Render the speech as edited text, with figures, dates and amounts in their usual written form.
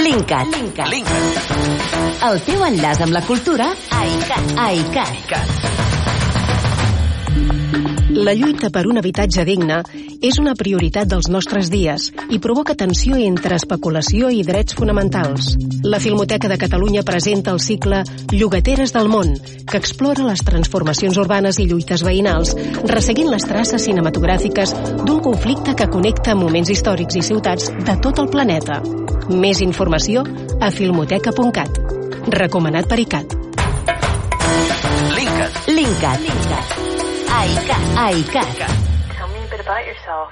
Linkat. El teu enllaç amb la cultura a ICAT. La lluita per un habitatge digne és una prioritat dels nostres dies i provoca tensió entre especulació i drets fonamentals. La Filmoteca de Catalunya presenta el cicle Llogateres del món, que explora les transformacions urbanes i lluites veïnals, resseguint les traces cinematogràfiques d'un conflicte que connecta moments històrics i ciutats de tot el planeta. Més informació a filmoteca.cat. Recomanat per ICAT. Linkat. A ICAT. Tell me a bit about yourself.